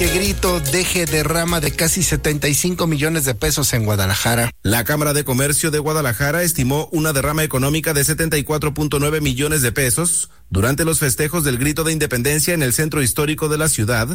que Grito deje derrama de casi 75 millones de pesos en Guadalajara. La Cámara de Comercio de Guadalajara estimó una derrama económica de 74.9 millones de pesos durante los festejos del Grito de Independencia en el centro histórico de la ciudad,